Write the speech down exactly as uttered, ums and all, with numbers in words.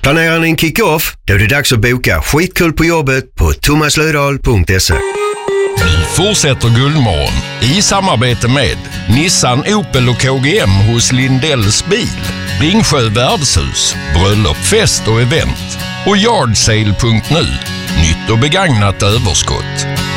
Planerar ni en kick-off? Då är det dags att boka skitkul på jobbet på thomas löfdahl punkt se. Vi fortsätter Guldmorgon i samarbete med Nissan, Opel och K G M hos Lindells bil, Blingsjö värdshus, bröllop, fest och event och yardsale punkt nu. Nytt och begagnat överskott.